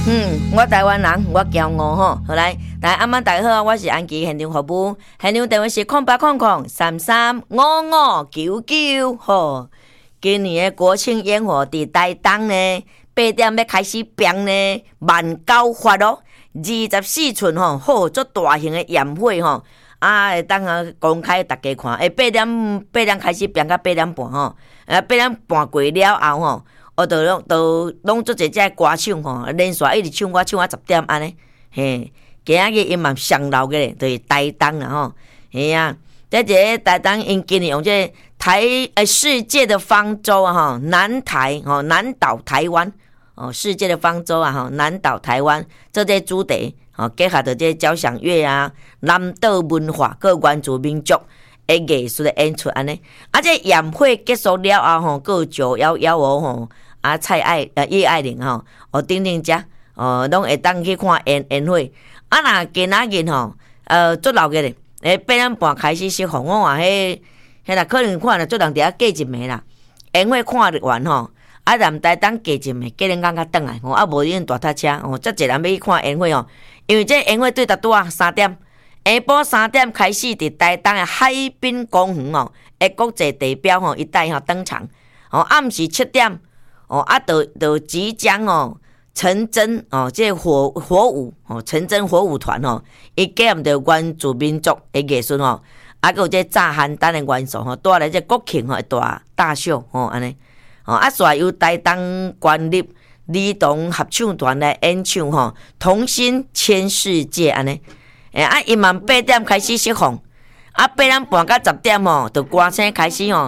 我台湾人，我骄傲吼。好来，阿妈大家好，我是安琪现场服务，现场电话是0800335599吼。今年的国庆烟火伫台东呢，8点要开始变呢，万九发咯，24寸吼，好足大型的焰火吼，会当公开大家看。8点开始变到8点半吼，8点半过了后吼。都拢做一只歌唱吼，连续一直唱歌唱到10点安尼，嘿，今仔日因嘛上楼个咧，就是台东啦吼，嘿啊，这个台东因今年用这世界的方舟啊吼，南岛台湾世界的方舟啊吼，南岛台湾做这主题结合着这交响乐啊，南岛文化各原住民族的艺术的演出安尼，这焰火结束了后吼，各九115吼。叶爱玲吼，等等遮拢会当去看烟火。若今仔日吼，足闹个咧，8点半开始释放。我话迄若可能看了足人伫遐过一暝啦。烟火看完吼，南台东过一暝，过两工才转来。无恁大塞车遮侪人要去看烟火吼，因为这烟火对拄啊3点，下晡3点开始伫台东的海滨公园的国际地标一带登场。暗时7点。就即将成真这火舞成真火舞团伊结合着原住民族的艺术还有这炸邯郸的元素带来这国庆大秀安尼煞由台东县立儿童合唱团来演唱同心牵世界安尼伊嘛8点开始释放8点半到10点就歌声开始